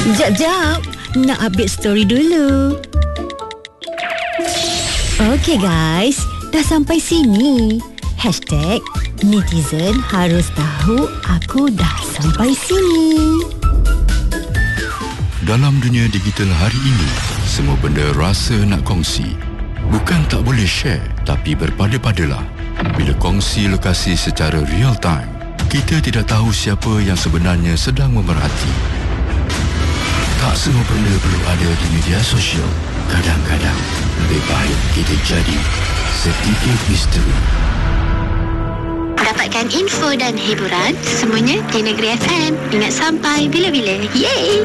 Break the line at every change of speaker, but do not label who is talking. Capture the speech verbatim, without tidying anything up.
Jap, jap. Nak update story dulu. Okey guys, dah sampai sini. Hashtag netizen harus tahu aku dah sampai sini.
Dalam dunia digital hari ini, semua benda rasa nak kongsi. Bukan tak boleh share, tapi berpada-padalah. Bila kongsi lokasi secara real time, kita tidak tahu siapa yang sebenarnya sedang memerhati. Tak semua benda perlu ada di media sosial. Kadang-kadang, lebih baik kita jadi sedikit misteri.
Dapatkan info dan hiburan semuanya di Negeri F M. Ingat sampai bila-bila. Yeay!